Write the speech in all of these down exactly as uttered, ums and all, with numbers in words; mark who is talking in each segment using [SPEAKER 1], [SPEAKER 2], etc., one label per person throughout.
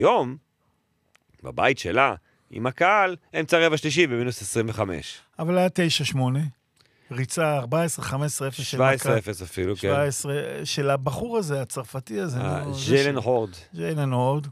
[SPEAKER 1] יום, בבית שלה, עם הקהל, אמצע רבע שלישי במינוס עשרים וחמש.
[SPEAKER 2] אבל היה תשע שמונה, ריצה ארבע עשרה חמש עשרה אפס
[SPEAKER 1] שבע עשרה אפס אפילו, כן.
[SPEAKER 2] שבע עשרה של הבחור הזה, הצרפתי הזה.
[SPEAKER 1] ז'יילן הורד.
[SPEAKER 2] ז'יילן הורד.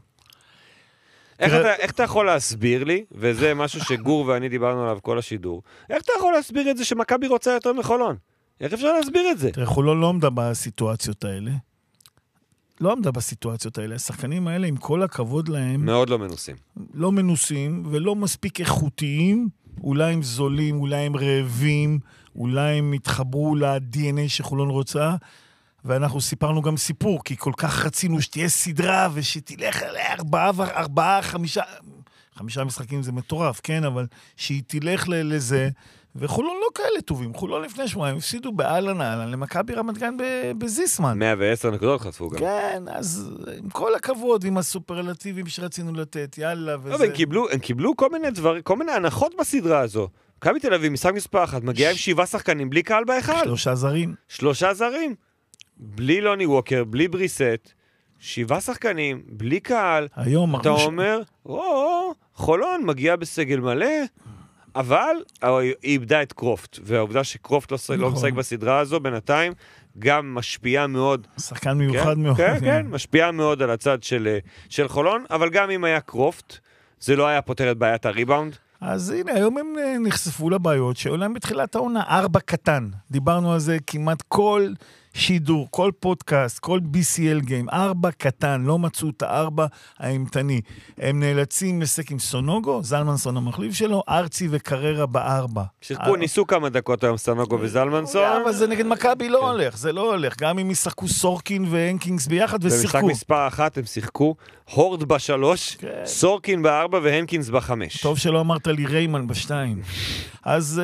[SPEAKER 1] איך אתה יכול להסביר לי, וזה משהו שגור ואני דיברנו עליו כל השידור, איך אתה יכול להסביר את זה שמכבי רוצה יותר מחולון? איך אפשר להסביר את זה?
[SPEAKER 2] תראה, חולון לא עמדה בסיטואציות האלה. לא עמדה בסיטואציות האלה. השחקנים האלה, עם כל הכבוד להם...
[SPEAKER 1] מאוד לא מנוסים.
[SPEAKER 2] לא מנוסים, ולא מספיק איכותיים. אולי הם זולים, אולי הם רעבים, אולי הם התחברו ל-די אן איי שחולון רוצה, ואנחנו סיפרנו גם סיפור, כי כל כך רצינו שתהיה סדרה, ושתלך ארבעה, ארבעה, חמישה... חמישה משחקים זה מטורף, כן? אבל שהיא תלך לזה... וחולון לא כאלה טובים, חולון לפני שבועיים, הפסידו באלן אלן, למכבי רמת גן בזיסמן.
[SPEAKER 1] מאה ועשר נקודות חטפו גם.
[SPEAKER 2] כן, אז עם כל הכבוד, עם הסופרלטיבים שרצינו לתת, יאללה וזה.
[SPEAKER 1] אבל הם קיבלו, הם קיבלו כל מיני דברים, כל מיני הנחות בסדרה הזו. מכבי תל אביב, משחק מספר אחת, מגיעה עם שבעה שחקנים, בלי קהל באחד.
[SPEAKER 2] שלושה זרים.
[SPEAKER 1] שלושה זרים. בלי לוני ווקר, בלי בריסט, שבעה שחקנים, בלי קהל.
[SPEAKER 2] היום
[SPEAKER 1] אתה אומר, או, חולון מגיע בסגל מלא, אבל היא איבדה את קרופט, והעובדה שקרופט לא משחק בסדרה הזו בינתיים, גם משפיעה מאוד.
[SPEAKER 2] שחקן מיוחד מאוד.
[SPEAKER 1] כן, כן, משפיעה מאוד על הצד של חולון, אבל גם אם היה קרופט, זה לא היה פותר את בעיית הריבאונד.
[SPEAKER 2] אז הנה, היום הם נחשפו לבעיות, שעולם בתחילת העונה, ארבע קטן. דיברנו על זה כמעט כל שידור, כל פודקאסט, כל בי סי אל גיים, ארבע קטן, לא מצאו את הארבע האימתני. הם נאלצים לשק עם סונוגו, זלמנסון המחליף שלו, ארצי וקררה בארבע.
[SPEAKER 1] שיחקו, ניסו כמה דקות היום סונוגו וזלמנסון.
[SPEAKER 2] אבל זה נגד מכבי לא הולך, זה לא הולך. גם אם ישחקו סורקין והנקינגס ביחד ושיחקו.
[SPEAKER 1] במשחק מספר אחת הם שיחקו, הורד בשלוש, סורקין בארבע והנקינס בחמש.
[SPEAKER 2] טוב שלא אמרת לי ריימן בשתיים. אז...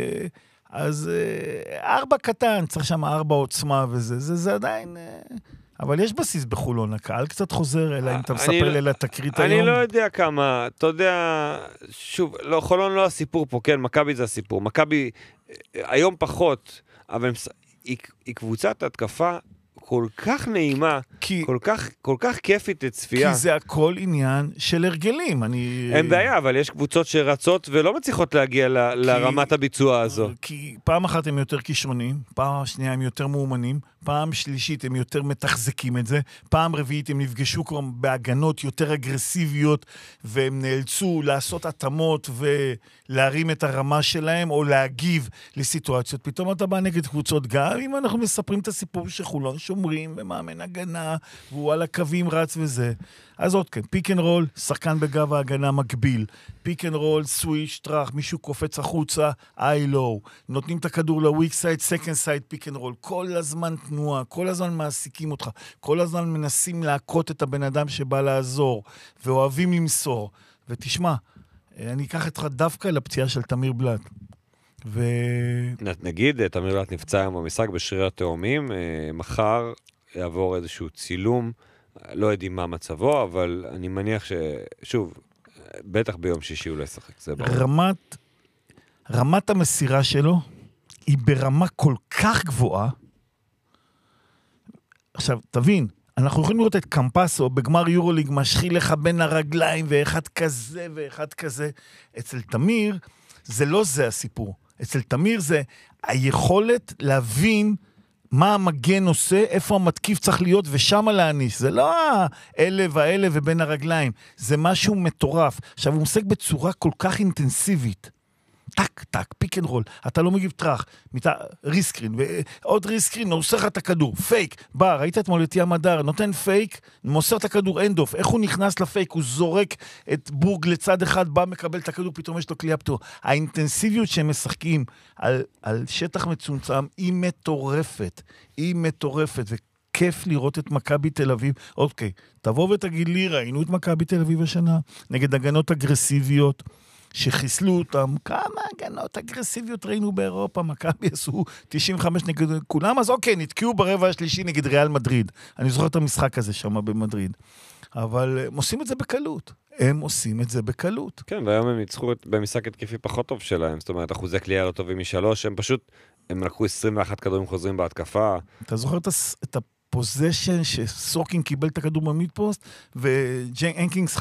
[SPEAKER 2] אז ארבע קטן, צריך שם ארבע עוצמה וזה, זה, זה עדיין... אבל יש בסיס בחולון, הקהל קצת חוזר, אלא אם אתה מספר לי לתקרית היום.
[SPEAKER 1] אני לא יודע כמה, אתה יודע, שוב, לא, חולון לא הסיפור פה, כן, מכבי זה הסיפור. מכבי היום פחות, אבל היא, היא קבוצת התקפה כל כך נעימה, כי, כל כך, כל כך כיפית לצפייה.
[SPEAKER 2] כי זה הכל עניין של הרגלים. אני...
[SPEAKER 1] אין בעיה, אבל יש קבוצות שרצות ולא מצליחות להגיע ל, כי, לרמת הביצוע הזו.
[SPEAKER 2] כי פעם אחת הם יותר כישרונים, פעם שנייה הם יותר מאומנים, פעם שלישית הם יותר מתחזקים את זה, פעם רביעית הם נפגשו כבר בהגנות יותר אגרסיביות, והם נאלצו לעשות התאמות ולהרים את הרמה שלהם, או להגיב לסיטואציות. פתאום אתה בא נגד קבוצות, גם אם אנחנו מספרים את הסיפור שחולון שומרים ומאמן הגנה, והוא על הקווים רץ וזה. אז עוד כן, פיק אנד רול, שחקן בגב ההגנה מקביל, פיק אנד רול, סוויש, טרח, מישהו קופץ החוצה, איי-לואו, נותנים את הכדור לוויק סייד, סקנד סייד, פיק אנד רול, כל הזמן תנועה, כל הזמן מעסיקים אותך, כל הזמן מנסים להכות את הבן אדם שבא לעזור, ואוהבים למסור, ותשמע, אני אקח אותך דווקא לפציעה של תמיר בלט. ו...
[SPEAKER 1] נגיד, תמיר בלט נפצע היום במשחק בשריר התאומים, מחר יעבור איזשהו צילום, לא יודעים מה מצבו, אבל אני מניח ששוב, בטח ביום שישי הוא לא ישחק, זה ברור.
[SPEAKER 2] רמת, רמת המסירה שלו היא ברמה כל כך גבוהה. עכשיו, תבין, אנחנו יכולים לראות את קמפסו בגמר יורוליג משחיל לך בין הרגליים, ואחד כזה ואחד כזה. אצל תמיר, זה לא זה הסיפור. אצל תמיר זה היכולת להבין מה המגן עושה, איפה המתקיף צריך להיות, ושם להניס. זה לא האלה והאלה ובין הרגליים. זה משהו מטורף. עכשיו, הוא משחק בצורה כל כך אינטנסיבית. טק, טק, פיק אנד רול. אתה לא מגיב טרח. ריסקרין, ועוד ריסקרין, נוסר לך את הכדור. פייק. בא, ראית אתמול את ים הדר, נותן פייק, מוסר את הכדור, אנדוף. איך הוא נכנס לפייק? הוא זורק את בורג לצד אחד, בא, מקבל את הכדור, פתאום יש לו קליעה פתור. האינטנסיביות שהם משחקים על, על שטח מצומצם, היא מטורפת. היא מטורפת, וכיף לראות את מכבי תל אביב. אוקיי, תבוא ותגיד לי, ראינו את מכבי תל אביב השנה, נגד הגנות אגרסיביות, שחיסלו אותם, כמה הגנות אגרסיביות ראינו באירופה, מכבי עשו תשעים וחמש נגד כולם, אז אוקיי, נתקעו ברבע השלישי נגד ריאל מדריד. אני זוכר את המשחק הזה שם במדריד. אבל הם עושים את זה בקלות. הם עושים את זה בקלות.
[SPEAKER 1] כן, והיום הם ניצחו במשחק התקפי פחות טוב שלהם, זאת אומרת, אחוזי קליעה לא טובים משלוש, הם פשוט, הם לקחו עשרים ואחד כדורים חוזרים בהתקפה.
[SPEAKER 2] אתה זוכר את פוזיישן שסורקין קיבל את הכדור במיד פוסט, והנקינגס